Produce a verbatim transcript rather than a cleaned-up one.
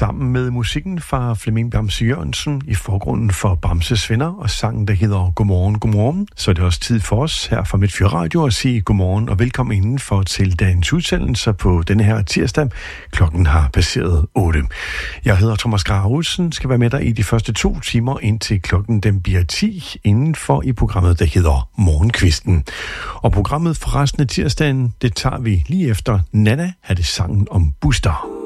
sammen med musikken fra Flemming Bamse Jørgensen i forgrunden for Bamses Venner og sangen, der hedder Godmorgen, Godmorgen. Så er det også tid for os her fra Midtfyr Radio at sige godmorgen og velkommen indenfor til dagens udsendelse på denne her tirsdag. Klokken har passeret otte. Jeg hedder Thomas Grausen, skal være med dig i de første to timer indtil klokken den bliver ti indenfor i programmet, der hedder Morgenkvisten. Og programmet for resten af tirsdagen, det tager vi lige efter Nana, har det sangen om Buster.